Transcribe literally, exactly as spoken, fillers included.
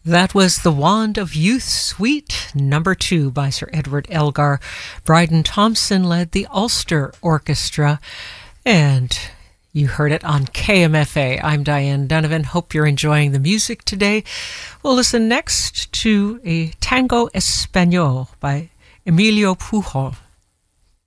That was The Wand of Youth Suite number two by Sir Edward Elgar. Bryden Thompson led the Ulster Orchestra, and you heard it on K M F A. I'm Diane Donovan. Hope you're enjoying the music today. We'll listen next to a Tango Español by Emilio Pujol.